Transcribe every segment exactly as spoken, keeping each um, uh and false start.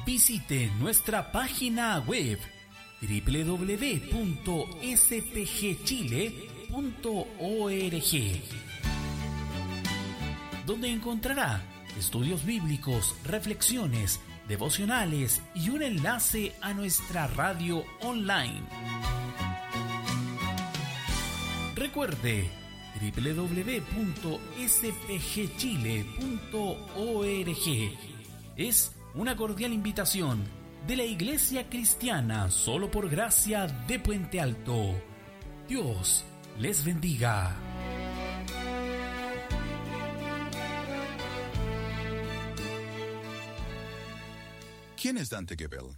Visite nuestra página web doble u doble u doble u punto s p g chile punto org, donde encontrará estudios bíblicos, reflexiones, devocionales y un enlace a nuestra radio online. Recuerde, doble u doble u doble u punto s p g chile punto org es una cordial invitación de la Iglesia Cristiana Solo por Gracia de Puente Alto. Dios les bendiga. ¿Quién es Dante Gebel?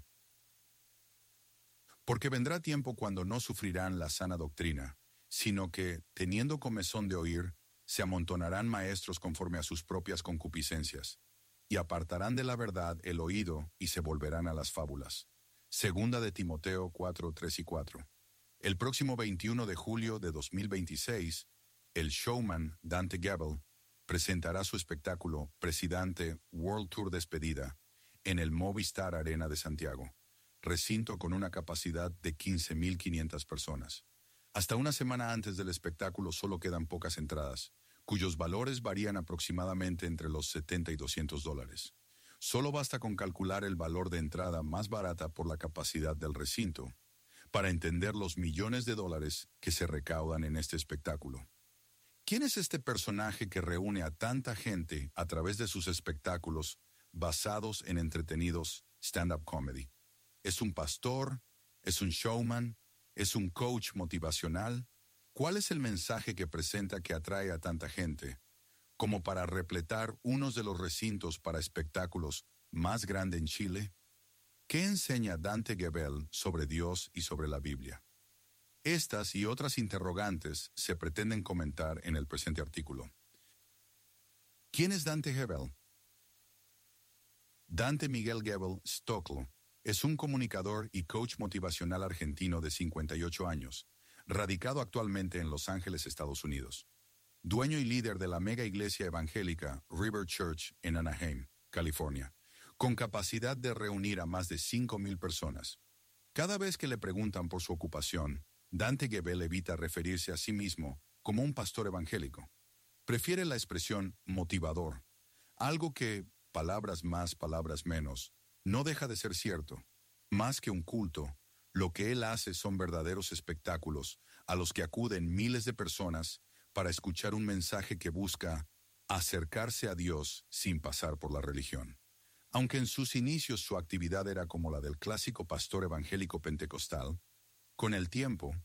Porque vendrá tiempo cuando no sufrirán la sana doctrina, sino que, teniendo comezón de oír, se amontonarán maestros conforme a sus propias concupiscencias, y apartarán de la verdad el oído y se volverán a las fábulas. Segunda de Timoteo cuatro, tres y cuatro. El próximo veintiuno de julio de dos mil veintiséis, el showman Dante Gebel presentará su espectáculo Presidente World Tour Despedida en el Movistar Arena de Santiago, recinto con una capacidad de quince mil quinientas personas. Hasta una semana antes del espectáculo solo quedan pocas entradas, cuyos valores varían aproximadamente entre los setenta y doscientos dólares. Solo basta con calcular el valor de entrada más barata por la capacidad del recinto para entender los millones de dólares que se recaudan en este espectáculo. ¿Quién es este personaje que reúne a tanta gente a través de sus espectáculos basados en entretenidos stand-up comedy? ¿Es un pastor? ¿Es un showman? ¿Es un coach motivacional? ¿Cuál es el mensaje que presenta que atrae a tanta gente, como para repletar unos de los recintos para espectáculos más grandes en Chile? ¿Qué enseña Dante Gebel sobre Dios y sobre la Biblia? Estas y otras interrogantes se pretenden comentar en el presente artículo. ¿Quién es Dante Gebel? Dante Miguel Gebel Stockel es un comunicador y coach motivacional argentino de cincuenta y ocho años, radicado actualmente en Los Ángeles, Estados Unidos. Dueño y líder de la mega iglesia evangélica River Church en Anaheim, California, con capacidad de reunir a más de cinco mil personas. Cada vez que le preguntan por su ocupación, Dante Gebel evita referirse a sí mismo como un pastor evangélico. Prefiere la expresión motivador, algo que, palabras más, palabras menos, no deja de ser cierto. Más que un culto, lo que él hace son verdaderos espectáculos a los que acuden miles de personas para escuchar un mensaje que busca acercarse a Dios sin pasar por la religión. Aunque en sus inicios su actividad era como la del clásico pastor evangélico pentecostal, con el tiempo